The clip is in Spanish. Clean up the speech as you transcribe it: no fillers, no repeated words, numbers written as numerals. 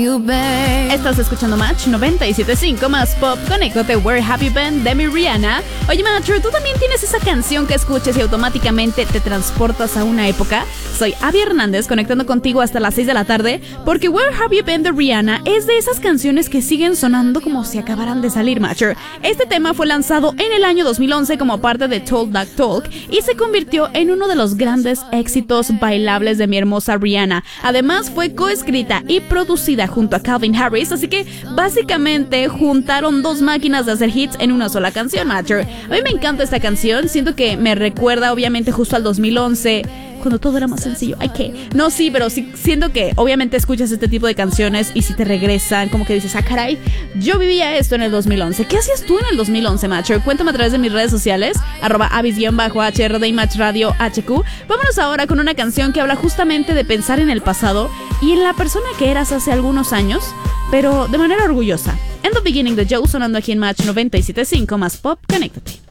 Estás escuchando Match 97.5 más Pop. Conéctate, Where Have You Been de mi Rihanna. Oye, Matcher, ¿tú también tienes esa canción que escuches y automáticamente te transportas a una época? Soy Abby Hernández, conectando contigo hasta las 6 de la tarde, porque Where Have You Been de Rihanna es de esas canciones que siguen sonando como si acabaran de salir, Matcher. Este tema fue lanzado en el año 2011 como parte de Talk That Talk y se convirtió en uno de los grandes éxitos bailables de mi hermosa Rihanna. Además, fue coescrita y producida junto a Calvin Harris, así que básicamente juntaron dos máquinas de hacer hits en una sola canción, Matcher. A mí me encanta esta canción, siento que me recuerda obviamente justo al 2011, cuando todo era más sencillo. Ay, ¿qué? No, sí, pero sí, siento que obviamente escuchas este tipo de canciones y si te regresan, como que dices, ah, caray, yo vivía esto en el 2011. ¿Qué hacías tú en el 2011, Matcher? Cuéntame a través de mis redes sociales, @avis_HRD y Match Radio HQ. Vámonos ahora con una canción que habla justamente de pensar en el pasado y en la persona que eras hace algunos años, pero de manera orgullosa. In the Beginning de Joe, sonando aquí en Match 97.5 más Pop. Conéctate.